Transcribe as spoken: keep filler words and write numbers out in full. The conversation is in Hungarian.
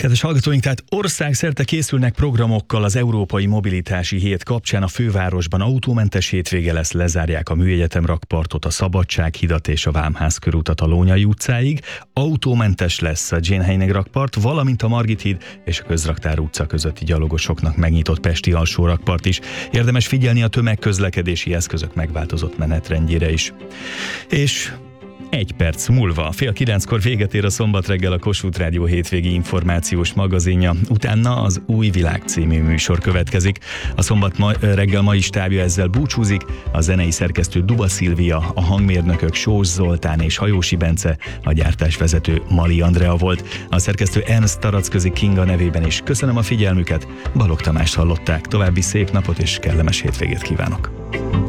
Kedves hallgatóink, tehát országszerte készülnek programokkal az Európai Mobilitási Hét kapcsán. A fővárosban autómentes hétvége lesz, lezárják a Műegyetem rakpartot, a Szabadsághidat és a Vámház körútat a Lónyay utcáig. Autómentes lesz a Jane Heinig rakpart, valamint a Margit híd és a Közraktár utca közötti gyalogosoknak megnyitott pesti alsó rakpart is. Érdemes figyelni a tömegközlekedési eszközök megváltozott menetrendjére is. És egy perc múlva, fél kilenckor véget ér a Szombat reggel a Kossuth Rádió hétvégi információs magazinja. Utána az Új Világ című műsor következik. A Szombat ma, reggel mai stábja ezzel búcsúzik. A zenei szerkesztő Duba Szilvia, a hangmérnökök Sós Zoltán és Hajósi Bence, a gyártásvezető Mali Andrea volt. A szerkesztő Ernst Taracközi Kinga nevében is köszönöm a figyelmüket. Balogh Tamást hallották. További szép napot és kellemes hétvégét kívánok.